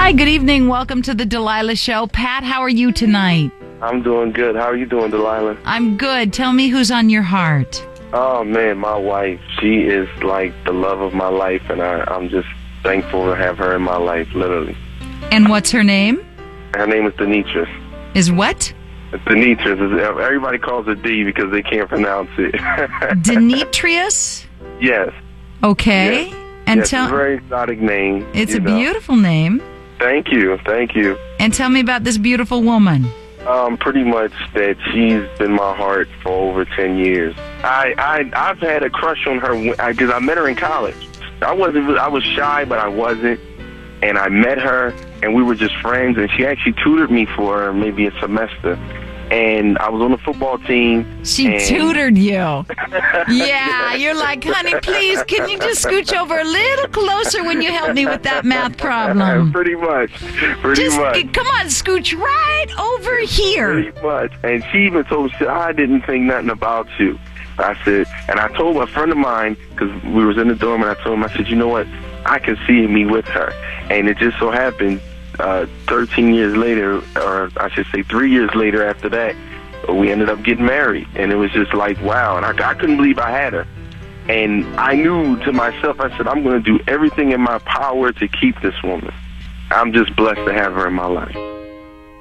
Hi, good evening. Welcome to the Delilah Show. Pat, how are you tonight? I'm doing good. How are you doing, Delilah? I'm good. Tell me who's on your heart. Oh, man, my wife. She is like the love of my life, and I'm just thankful to have her in my life, literally. And what's her name? Her name is Demetrius. Is what? Demetrius. Everybody calls her D because they can't pronounce it. Demetrius? Yes. Okay. Yes. And It's a very exotic name. It's a beautiful name. Thank you. Thank you. And tell me about this beautiful woman. Pretty much that she's been my heart for over 10 years. I've had a crush on her because I met her in college. I was shy, but I wasn't. And I met her, and we were just friends, and she actually tutored me for maybe a semester. And I was on the football team. She tutored you. Yeah, you're like, honey, please, can you just scooch over a little closer when you help me with that math problem? Pretty much. Come on, scooch right over here. Pretty much. And she even told me, I didn't think nothing about you. I said, and I told a friend of mine, because we was in the dorm, and I told him, I said, you know what? I can see me with her. And it just so happened, 13 years later, or I should say 3 years later after that, we ended up getting married. And it was just like, wow. And I couldn't believe I had her. And I knew to myself, I said, I'm going to do everything in my power to keep this woman. I'm just blessed to have her in my life.